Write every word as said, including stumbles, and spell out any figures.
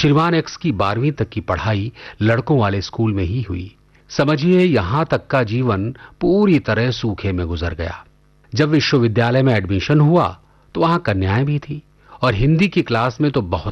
श्रीमान एक्स की बारहवीं तक की पढ़ाई लड़कों वाले स्कूल में ही हुई। समझिए यहां तक का जीवन पूरी तरह सूखे में गुजर गया। जब विश्वविद्यालय में एडमिशन हुआ तो वहां कन्याएं भी थी और हिंदी की क्लास में तो बहुत